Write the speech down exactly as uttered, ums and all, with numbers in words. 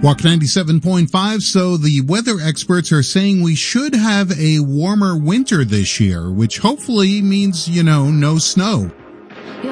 Walk ninety-seven point five. So the weather experts are saying we should have a warmer winter this year, which hopefully means, you know, no snow.